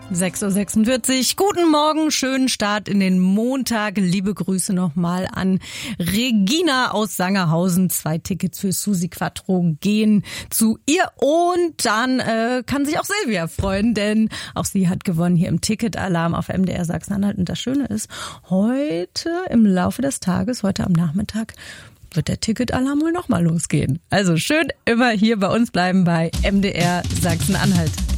6.46 Uhr. Guten Morgen, schönen Start in den Montag. Liebe Grüße nochmal an Regina aus Sangerhausen. 2 Tickets für Susi Quattro gehen zu ihr. Und dann kann sich auch Silvia freuen, denn auch sie hat gewonnen hier im Ticketalarm auf MDR Sachsen-Anhalt. Und das Schöne ist, heute im Laufe des Tages, heute am Nachmittag, wird der Ticketalarm wohl nochmal losgehen. Also schön immer hier bei uns bleiben bei MDR Sachsen-Anhalt.